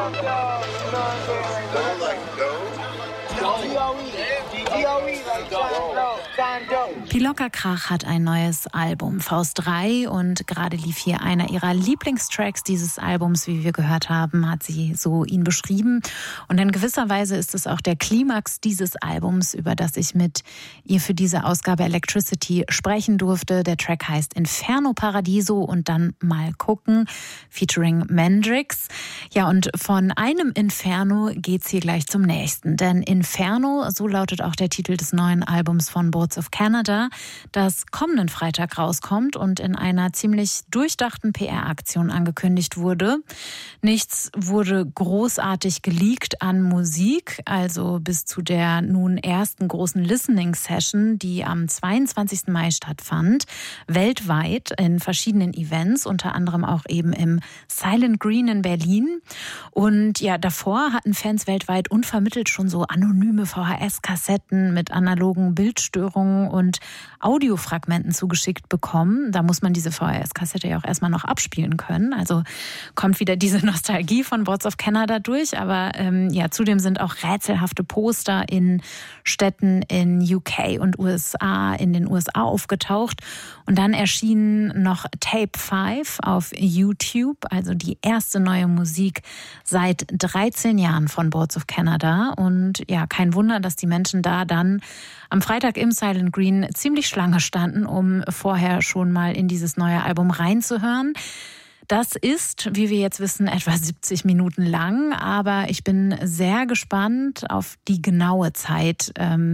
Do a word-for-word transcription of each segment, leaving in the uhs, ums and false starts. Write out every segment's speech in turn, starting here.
Pilocka Krach hat ein neues Album, Faust drei, und gerade lief hier einer ihrer Lieblingstracks dieses Albums, wie wir gehört haben, hat sie so ihn beschrieben. Und in gewisser Weise ist es auch der Klimax dieses Albums, über das ich mit ihr für diese Ausgabe Electricity sprechen durfte. Der Track heißt Inferno Paradiso und dann mal gucken, featuring Mendrix. Ja, und von einem Inferno geht's hier gleich zum nächsten, denn Inferno, so lautet auch der Titel des neuen Albums von Boards of Canada, das kommenden Freitag rauskommt und in einer ziemlich durchdachten P R-Aktion angekündigt wurde. Nichts wurde großartig geleakt an Musik, also bis zu der nun ersten großen Listening-Session, die am zweiundzwanzigsten Mai stattfand, weltweit in verschiedenen Events, unter anderem auch eben im Silent Green in Berlin. Und ja, davor hatten Fans weltweit unvermittelt schon so anonyme V H S-Kassetten mit analogen Bildstörungen und Audiofragmenten zugeschickt bekommen. Da muss man diese V H S-Kassette ja auch erstmal noch abspielen können. Also kommt wieder diese Nostalgie von Boards of Canada durch. Aber ähm, ja, zudem sind auch rätselhafte Poster in Städten in U K und U S A, in den U S A aufgetaucht. Und dann erschien noch Tape fünf auf YouTube, also die erste neue Musik seit dreizehn Jahren von Boards of Canada. Und ja, kein Wunder, dass die Menschen da dann am Freitag im Silent Green ziemlich Schlange standen, um vorher schon mal in dieses neue Album reinzuhören. Das ist, wie wir jetzt wissen, etwa siebzig Minuten lang, aber ich bin sehr gespannt auf die genaue Zeit,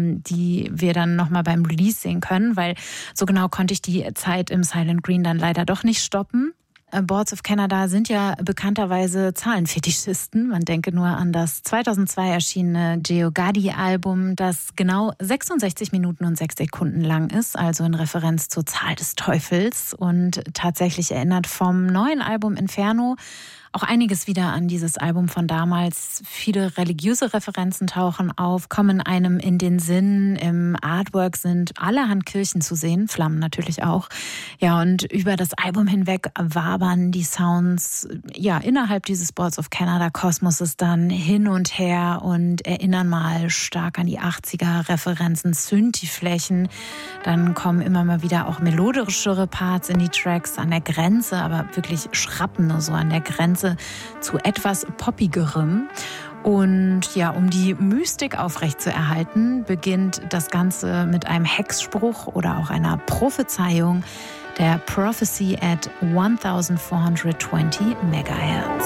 die wir dann nochmal beim Release sehen können, weil so genau konnte ich die Zeit im Silent Green dann leider doch nicht stoppen. Boards of Canada sind ja bekannterweise Zahlenfetischisten. Man denke nur an das zweitausendzwei erschienene Geogadi-Album, das genau sechsundsechzig Minuten und sechs Sekunden lang ist, also in Referenz zur Zahl des Teufels. Und tatsächlich erinnert vom neuen Album Inferno auch einiges wieder an dieses Album von damals. Viele religiöse Referenzen tauchen auf, kommen einem in den Sinn. Im Artwork sind allerhand Kirchen zu sehen, Flammen natürlich auch. Ja, und über das Album hinweg wabern die Sounds ja innerhalb dieses Boards of Canada Kosmoses dann hin und her und erinnern mal stark an die achtziger Referenzen, Synthi-Flächen. Dann kommen immer mal wieder auch melodischere Parts in die Tracks an der Grenze, aber wirklich schrappende, so an der Grenze zu etwas poppigerem. Und ja, um die Mystik aufrechtzuerhalten, beginnt das Ganze mit einem Hexspruch oder auch einer Prophezeiung, der Prophecy at fourteen twenty Megahertz.